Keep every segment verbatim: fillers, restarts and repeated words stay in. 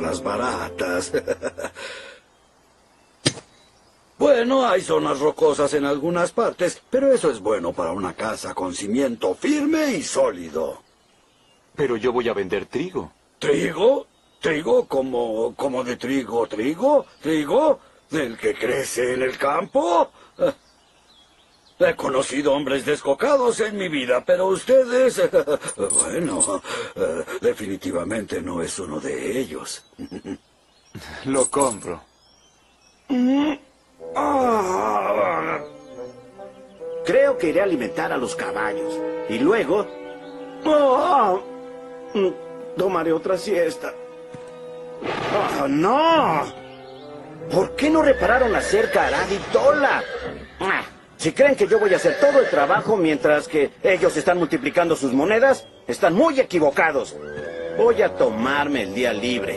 las baratas. Bueno, hay zonas rocosas en algunas partes, pero eso es bueno para una casa con cimiento firme y sólido. Pero yo voy a vender trigo. ¿Trigo? ¿Trigo como, como de trigo, trigo? ¿Trigo? ¿Del que crece en el campo? Eh, He conocido hombres descocados en mi vida, pero ustedes... Bueno, eh, definitivamente no es uno de ellos. Lo compro. Ah. Creo que iré a alimentar a los caballos. Y luego... ah, mm, tomaré otra siesta. ¡Oh, no! ¿Por qué no repararon la cerca Arad y Tola? Ah, si creen que yo voy a hacer todo el trabajo mientras que ellos están multiplicando sus monedas, están muy equivocados. Voy a tomarme el día libre.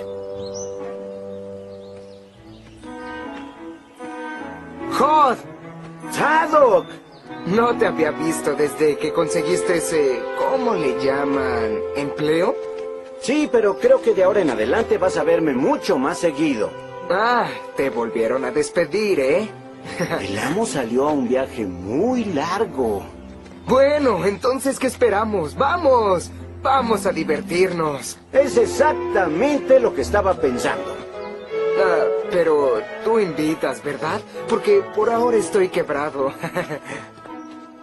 ¡Hod! ¡Zadok! No te había visto desde que conseguiste ese... ¿cómo le llaman? ¿Empleo? Sí, pero creo que de ahora en adelante vas a verme mucho más seguido. Ah, te volvieron a despedir, ¿eh? El amo salió a un viaje muy largo. Bueno, entonces, ¿qué esperamos? ¡Vamos! ¡Vamos a divertirnos! Es exactamente lo que estaba pensando. Ah, pero tú invitas, ¿verdad? Porque por ahora estoy quebrado.